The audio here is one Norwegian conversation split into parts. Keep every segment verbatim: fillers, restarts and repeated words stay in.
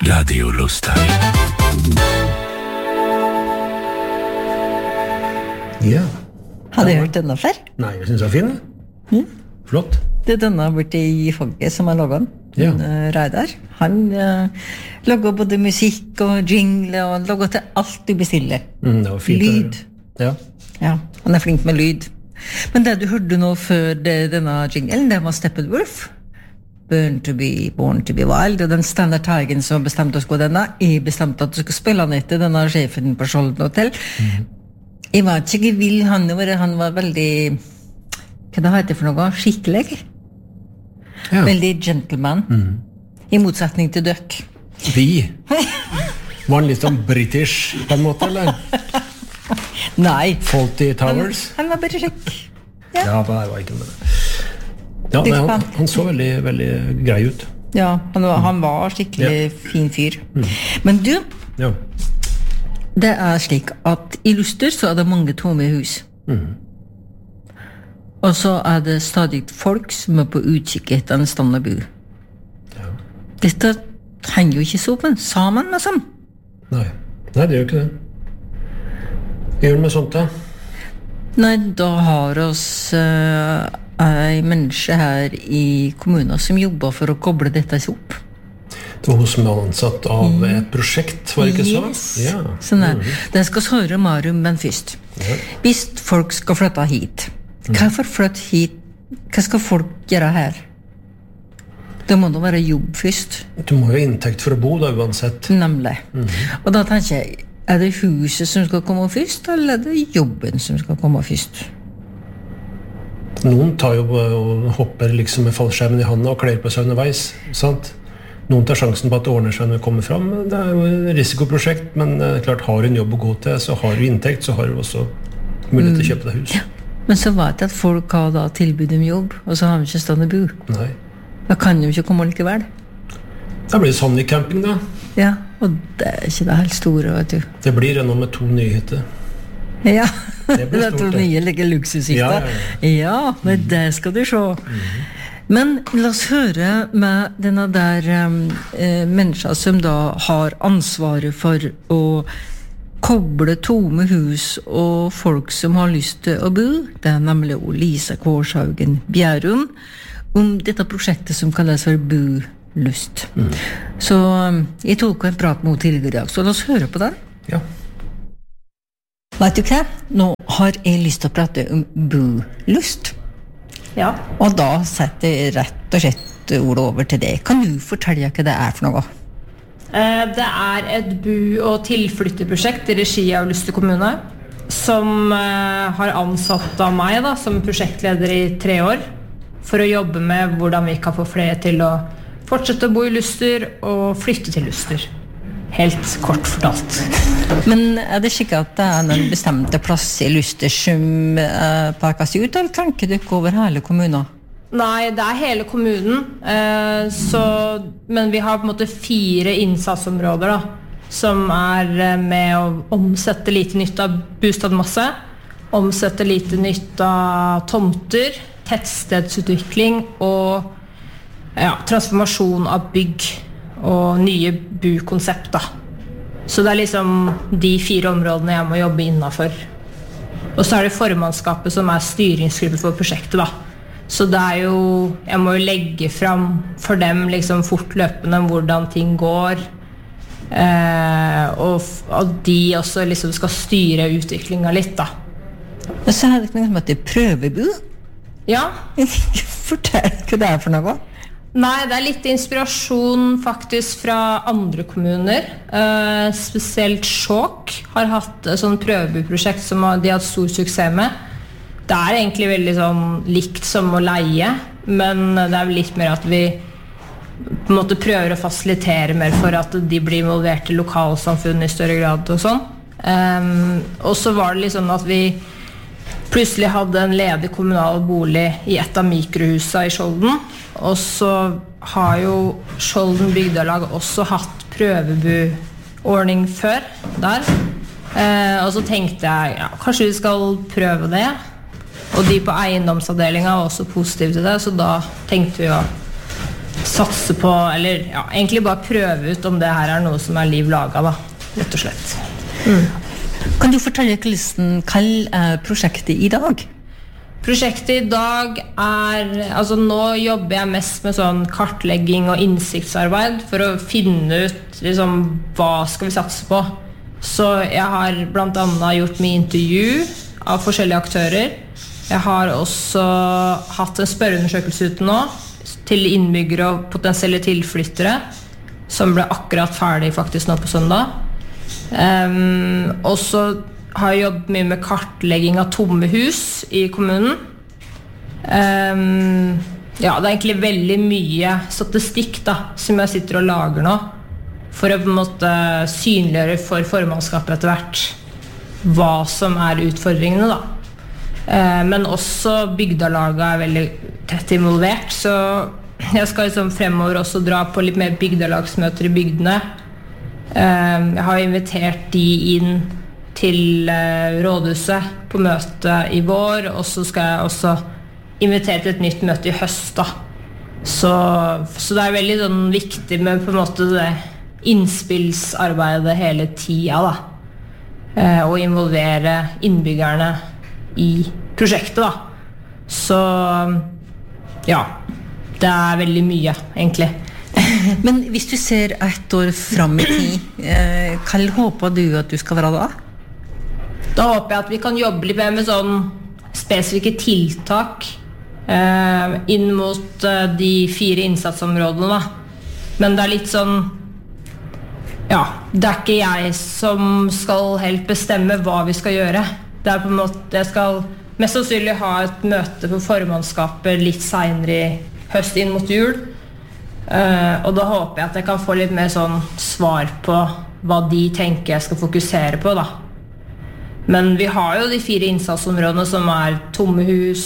Radio Lustig. Ja. Hadde jeg hørt denne før? Nei, jeg synes det var fin. Mm. Flott. Det er denne borte i Fogge som har laget den. Ja. Uh, Reidar. Han uh, lager både musikk og jingle, og han lager til alt du bestiller. Mm, det var fint. Lyd. Ja. Ja, han er flink med lyd. Men det du hørte nå før det, denne jinglen, det var Steppenwolf. Born to be, born to be wild. Og den Standard Tigen som bestemte oss på denne, jeg bestemte at du skulle spille han etter denne sjefen på Skjolden Hotel. Mm. Jeg var ikke vill, han var, han var veldig, hva det heter for noe, skikkelig. Ja. Veldig gentleman. Mm. I motsetning til døkk. Vi? Var han litt sånn british på en måte, eller? Nei. Fawlty Towers? Han, han var bare slik. Ja, ja det var ikke med det. Ja, nei, han, han så veldig, veldig grei ut. Ja, han var, han var skikkelig ja. fin fyr. Mm. Men du, ja. det er slik at i Luster så er det mange tomme hus. Mm. Og så er det stadig folk som er på utkikk etter en standardbu. Ja. Dette henger jo ikke så på sammen med sånn. Nei, nei det gjør ikke det. Hva gjør vi med sånt da? Nei, da har oss... Uh, en menneske her i kommunen som jobber for å koble dette opp. Det var hun som var ansatt av et prosjekt, var det ikke så? Yes, ja. Sånn er. Mm. Det skal høre mer om, men først. Ja. Hvis folk skal flytte hit, hva for flytte hit? Hva skal folk gjøre her? Det må da være jobb først. Du må jo ha inntekt for å bo da, uansett. Nemlig. Mm. Og da tenker jeg, er det huset som skal komme først, eller er det jobben som skal komme først? Noen tar jo og hopper liksom med fallskjermen i handa og kler på seg underveis, sant? Noen tar sjansen på at det ordner seg når det kommer fram. Det er jo et risikoprosjekt, men klart, har du en jobb å gå til, så har du inntekt, så har du også mulighet til å kjøpe deg hus. Ja. Men så vet jeg at folk har da tilbud om jobb, og så har de ikke stående bu. Nei. Da kan de ikke komme likevel. Da blir det sånn i camping da. Ja, og det er ikke det helt store, vet du. Det blir ennå med to nyheter. Ja, det det er to nye like luksushytter. Ja, ja, ja. ja, men det skal du se. Mm-hmm. Men la oss høre med denne der um, eh, mennesker som da har ansvaret for å koble tomme hus og folk som har lyst til å bo. Det er nemlig Lisa Kårshaugen Bjærum om dette prosjektet som kalles for Bulust. Mm. Så um, jeg tok en prat med henne tidligere i dag, så la oss høre på den. Ja. Vet du hva? Nå har jeg lyst til å prate om bulust. Ja. Og da setter jeg rett og slett ordet over til deg. Kan du fortelle hva det er for noe? Det er et bu- og tilflytteprosjekt i regi av Luster kommune, som har ansatt av meg da, som prosjektleder i tre år, for å jobbe med hvordan vi kan få flere til å fortsette å bo i Luster og flytte til Luster. Helt kort fortalt. Men er det ikke at det er noen bestemte plass i Luster som uh, pekes ut, eller tenker du ikke over hele kommunen? Nei, det er hele kommunen, uh, så, men vi har på en måte fire innsatsområder da, som er med å omsette lite nytt av bostadmasse, omsette lite nytt av tomter, tettstedsutvikling og ja, transformasjon av bygg og nye bukonsept da. Så det er liksom de fire områdene jeg må jobbe innenfor. Og så er det formannskapet som er styringsgruppe for prosjektet da. Så det er jo, jeg må jo legge frem for dem liksom fortløpende hvordan ting går, eh, og at de også liksom skal styre utviklingen litt da. Og så er det ikke noe som heter prøvebu? Ja. Fortell hva det er for noe. Nei, det er litt inspirasjon faktisk fra andre kommuner. Uh, spesielt Skjåk har hatt et sånt prøvebuprosjekt som de har hatt stor suksess med. Det er egentlig veldig sånn likt som å leie, men det er litt mer at vi på en måte prøver å fasilitere mer for at de blir involvert i lokalsamfunnet i større grad og sånn. Um, og så var det liksom at vi plutselig hadde en ledig kommunal bolig i et av mikrohusene i Skjolden, og så har jo Skjolden bygdelag også hatt prøvebuordning før der. Eh, og så tenkte jeg, ja, kanskje vi skal prøve det. Og de på eiendomsavdelingen var også positive til det, så da tenkte vi å satse på, eller ja, egentlig bare prøve ut om det her er noe som er liv laget da, rett og slett. Mm. Kan du fortelle hvordan kall er prosjektet i dag? Prosjektet i dag er, altså nå jobber jeg mest med sånn kartlegging og innsiktsarbeid for å finne ut liksom, hva skal vi satse på. Så jeg har blant annet gjort mye intervju av forskjellige aktører. Jeg har også hatt en spørreundersøkelse ute nå til innbyggere og potensielle tilflyttere, som ble akkurat ferdig faktisk nå på søndag. Um, og så har jeg jobbet mye med kartlegging av tomme hus i kommunen. Um, ja, det er egentlig veldig mye statistikk da, som jeg sitter og lager nå, for å på en måte synliggjøre for formannskapet etter hvert hva som er utfordringene da. Uh, men også bygdalaget er veldig tett involvert, så jeg skal liksom fremover også dra på litt mer bygdalagsmøter i bygdene. Uh, jeg har invitert de inn til rådhuset på møte i vår, og så skal jeg også invitere til et nytt møte i høst da. Så, så det er veldig sånn, viktig med på en måte det innspillsarbeidet hele tida da. Eh, og involvere innbyggerne i prosjektet da. Så ja, det er veldig mye egentlig. Men hvis du ser ett år frem i tid, eh, hva håper du at du skal være da? Da håper jeg at vi kan jobbe litt mer med sånn spesifikke tiltak eh, inn mot eh, de fire innsatsområdene da. Men det er litt sånn, ja, det er ikke jeg som skal helt bestemme hva vi skal gjøre. Det er på en måte, jeg skal mest sannsynlig ha et møte på formannskapet litt senere i høst inn mot jul. Eh, og da håper jeg at jeg kan få litt mer sånn svar på hva de tenker jeg skal fokusere på da. Men vi har jo de fire innsatsområdene som er tomme hus,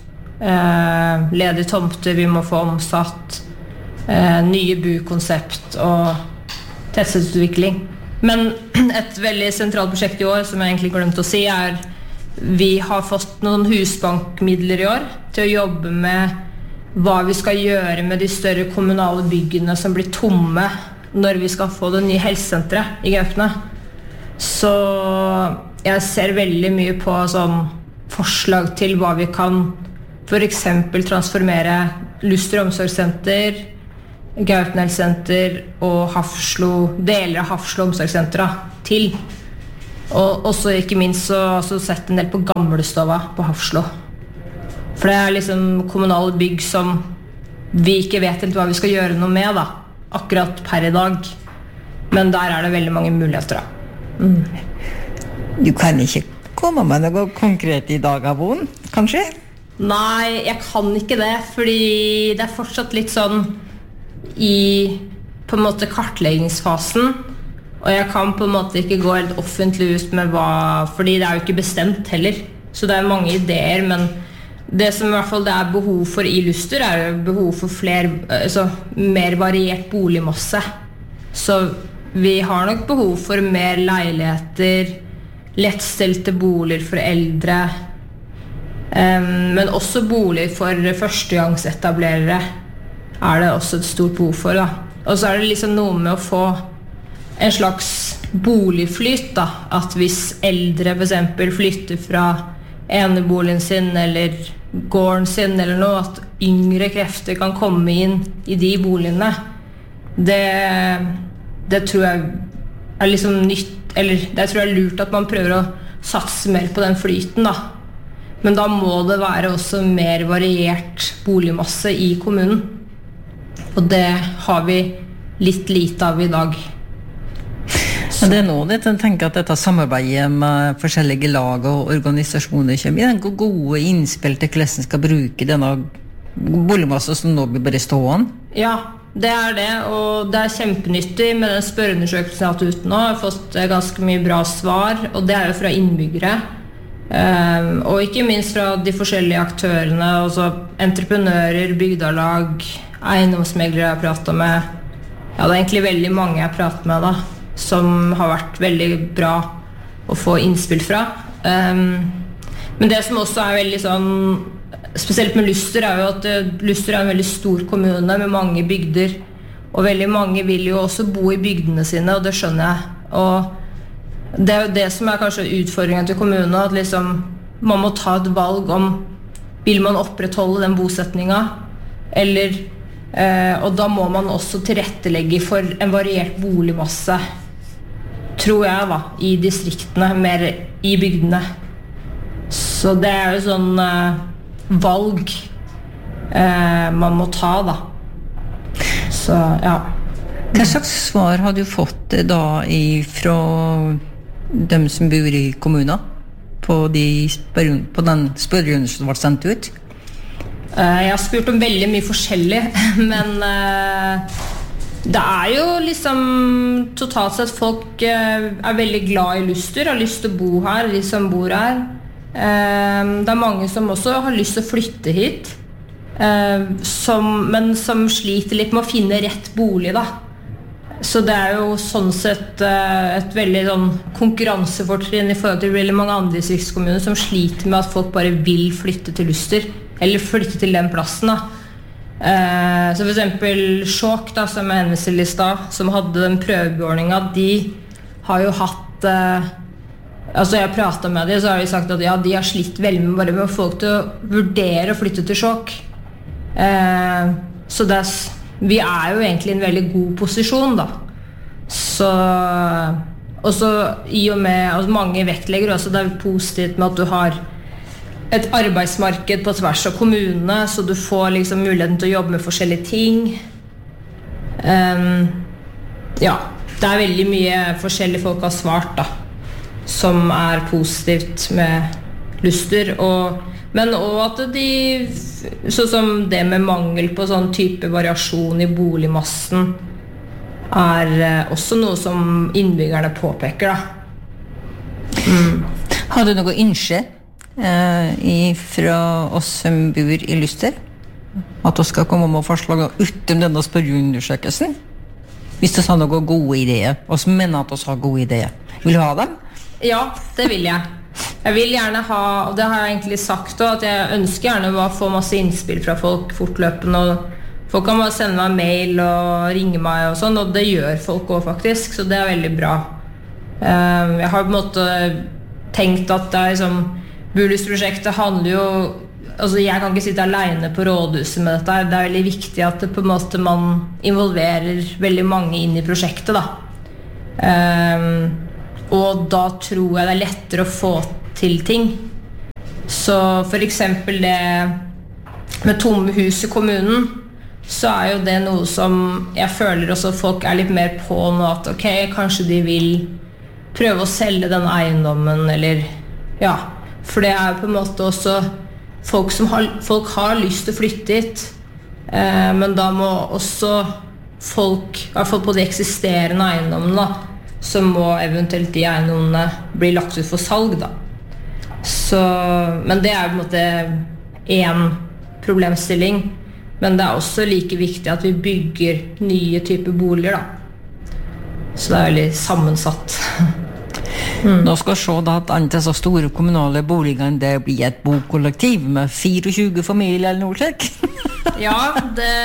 eh, ledige tomter vi må få omsatt, eh, nye bukonsept og tettstedsutvikling. Men et veldig sentralt prosjekt i år, som jeg egentlig glemte å si, er vi har fått noen husbankmidler i år til å jobbe med hva vi skal gjøre med de større kommunale byggene som blir tomme når vi skal få det nye helsesenteret i Gaupne. Så jeg ser veldig mye på sånn forslag til hva vi kan for eksempel transformere Luster omsorgssenter, Gaupne helsesenter og Hafslo, deler av Hafslo omsorgssenter til. Og også ikke minst så har jeg sett en del på Gamlestova på Hafslo. For det er liksom kommunale bygg som vi ikke vet helt hva vi skal gjøre noe med da, akkurat per i dag. Men der er det veldig mange muligheter da. Mm. Du kan ikke komme med noe konkret i dag, Avon, kanskje? Nei, jeg kan ikke det, fordi det er fortsatt litt sånn i på en måte kartleggingsfasen, og jeg kan på en måte ikke gå helt offentlig ut med hva, fordi det er jo ikke bestemt heller, så det er mange ideer, men det som i hvert fall det er behov for i Luster er jo behov for flere, altså, mer variert boligmasse, så vi har nok behov for mer leiligheter, lettstelte boliger for eldre, um, men også boliger for førstegangsetablerere er det også et stort behov for da. Og så er det liksom noe med å få en slags boligflyt da, at hvis eldre for eksempel flytter fra eneboligen sin eller gården sin eller noe, at yngre krefter kan komme inn i de boligene, det, det tror jeg er liksom nytt. Eller det tror jeg er lurt at man prøver å satse mer på den flyten da. Men da må det være også mer variert boligmasse i kommunen. Og det har vi litt lite av i dag. Så det er nå det, jeg tenker at dette samarbeidet med forskjellige lag og organisasjoner kommer i den gode innspill til hvordan man skal bruke denne boligmasse som nå blir bare stående. Ja, det er det, og det er kjempenyttig med den spørreundersøkelsen jeg har hatt ute nå. Jeg har fått ganske mye bra svar, og det er jo fra innbyggere. Um, og ikke minst fra de forskjellige aktørene, altså entreprenører, bygdalag, eiendomsmeglere jeg har pratet med. Ja, det er egentlig veldig mange jeg har pratet med da, som har vært veldig bra å få innspill fra. Um, men det som også er veldig sånn spesielt med Luster er jo at Luster er en veldig stor kommune med mange bygder, og veldig mange vil jo også bo i bygdene sine, og det skjønner jeg. Og det er jo det som er kanskje utfordringen til kommunen, at liksom man må ta et valg om vil man opprettholde den bosetningen, eller, eh, og da må man også tilrettelegge for en variert boligmasse, tror jeg da, i distriktene, mer i bygdene. Så det er jo sånn eh, valg eh, man må ta da. Så, ja. Hva slags svar har du fått da fra dem som bor i kommunen på, de spør, på den spørreundersøkelsen som ble sendt ut? Uh, jeg har spurt om veldig mye forskjellig, men uh, det er jo liksom totalt sett folk uh, er veldig glad i Luster, har lyst til å bo her, de som bor her. Uh, det er mange som også har lyst til å flytte hit, uh, som, men som sliter litt med å finne rett bolig da. Så det er jo sånn sett et veldig sånn konkurransefortrinn i forhold til veldig mange andre distriktskommuner som sliter med at folk bare vil flytte til Luster, eller flytte til den plassen da. Så for eksempel Sjåk da, som er henvisningslista, som hadde den prøveordningen, de har jo hatt, altså jeg har pratet med dem, så har de sagt at ja, de har slitt veldig med bare med folk til å vurdere å flytte til Sjåk. Så det er vi er jo egentlig i en veldig god posisjon da. Så, og så i og med at mange vektlegger også, det er positivt med at du har et arbeidsmarked på tvers av kommunene, så du får liksom muligheten til å jobbe med forskjellige ting. Um, ja, det er veldig mye forskjellige folk har svart da, som er positivt med Luster, og men også at de, sånn som det med mangel på sånn type variasjon i boligmassen, er også noe som innbyggerne påpeker da. Mm. Har du noe innskje eh, fra oss som bor i Luster? At du skal komme med forslag utom denne spørreundersøkelsen? Hvis du har noen gode ideer, og som mener at du har gode ideer. Vil du ha dem? Ja, det vil jeg. Jeg vil gjerne ha, og det har jeg egentlig sagt også, at jeg ønsker gjerne å få masse innspill fra folk fortløpende, og folk kan bare sende meg mail og ringe meg og sånn, og det gjør folk også faktisk, så det er veldig bra. Jeg har på en måte tenkt at det er liksom, Bulusprosjektet handler jo, altså jeg kan ikke sitte alene på rådhuset med dette, det er veldig viktig at det på en måte man involverer veldig mange inn i prosjektet da. Og da tror jeg det er lettere å få til ting. Så for eksempel det med tomme hus i kommunen, så er jo det noe som jeg føler også folk er litt mer på nå, at ok, kanskje de vil prøve å selge den eiendommen, eller ja, for det er på en måte også folk som har, folk har lyst til å flytte hit, eh, men da må også folk, i hvert fall på de eksisterende eiendommene da, så må eventuelt de eiendommene bli lagt ut for salg da. Så, men det er på en måte en problemstilling, men det er også like viktig at vi bygger nye typer boliger da. Så det er veldig sammensatt. Mm. Nå skal vi se da at andre så store kommunale boligene det blir et bokollektiv med tjuefire familier eller noe slik. Ja, det...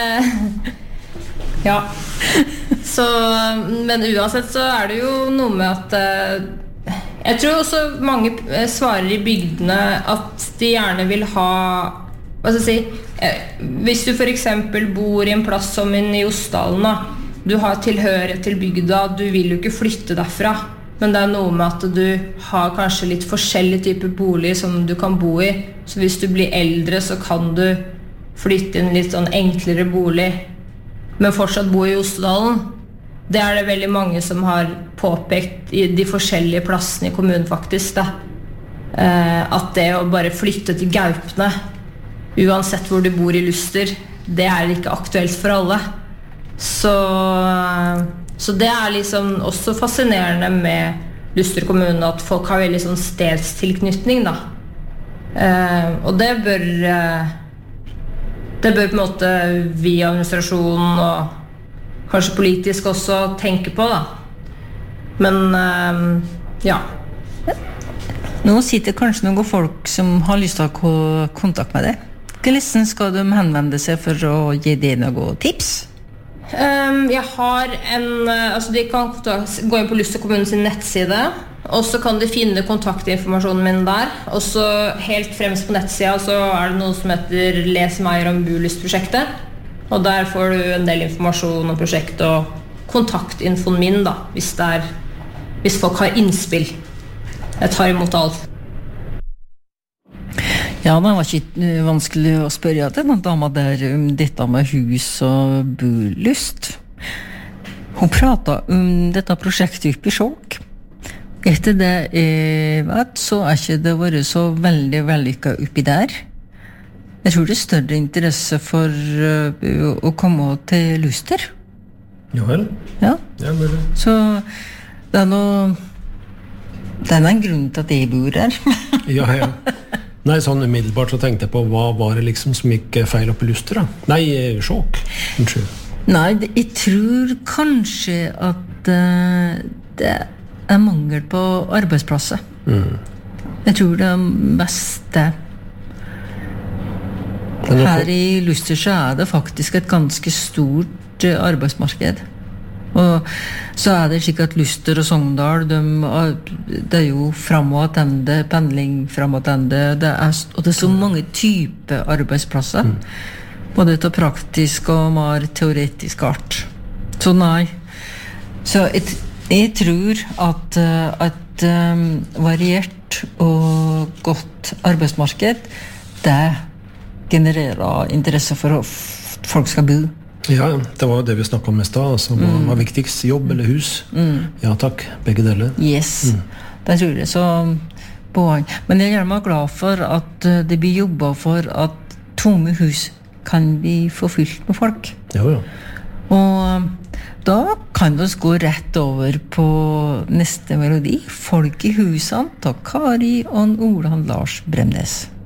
Ja, så, men uansett så er det jo noe med at eh, jeg tror også mange svarer i bygdene at de gjerne vil ha, hva skal jeg si, eh, hvis du for eksempel bor i en plass som i Osdalen da, du har tilhørighet til bygda, du vil jo ikke flytte derfra, men det er noe med at du har kanskje litt forskjellige typer bolig som du kan bo i, så hvis du blir eldre så kan du flytte inn litt sånn enklere bolig, men fortsatt bo i Osdalen. Det er det veldig mange som har påpekt i de forskjellige plassene i kommunen faktisk da. Eh, at det å bare flytte til Gaupne, uansett hvor du bor i Luster, det er ikke aktuelt for alle. Så, så det er liksom også fascinerende med Luster kommune, at folk har veldig sånn stedstilknytning da. Eh, og det bør... Eh, Det bør på en måte vi administrasjonen og kanskje politisk også tenke på da. Men ja. Nå sitter kanskje noen folk som har lyst til å ha kontakt med deg. hvordan skal de henvende seg for å gi det noen tips? Um, jeg har en, altså de kan gå inn på Luster kommunen sin nettside, og så kan de finne kontaktinformasjonen min der. Og så helt fremst på nettsida så er det noe som heter Les mer om Bulyst-prosjektet. Og der får du en del informasjon om prosjektet og kontaktinfoen min da, hvis, det er, hvis folk har innspill. Jeg tar imot alt. Ja, det var ikke vanskelig å spørre til den dama der om dette med hus og bolyst. Hun pratet om dette prosjektet oppe i Skjåk. Etter det jeg vet, så er ikke det vært så veldig vellykket oppi der. Jeg tror det er større interesse for uh, å komme til Luster. Ja vel? Ja. Ja, mulig. Så det er noe... Det er en grunn til at jeg bor her. Ja, ja. Nei, sånn umiddelbart så tenkte jeg på hva var det liksom som gikk feil opp i Luster da? Nei, Skjåk. Unnskyld. Nei, det, jeg tror kanskje at uh, det er mangel på arbeidsplasser. Mm. Jeg tror det er mest det. Her i Luster så er det faktisk et ganske stort uh, arbeidsmarked. Og så er det slik at Luster og Sogndal, de, det er jo frem og attende, pendling frem og attende, det er, og det er så mange typer arbeidsplasser, mm. både til praktisk og mer teoretisk art. Så nei. Så jeg, jeg tror at et um, variert og godt arbeidsmarked, det genererer interesse for at folk skal bo. Ja, det var det vi snakket om mest da, altså, hva mm. var viktigst, jobb eller hus? Mm. Ja takk, begge deler. Yes, mm. det tror jeg så poeng. Men jeg er meg glad for at det blir jobbet for at tomme hus kan vi få fylt med folk. Ja, ja. Og da kan vi gå rett over på neste melodi, Folk i husene, til Kari og Olan Lars Bremnes.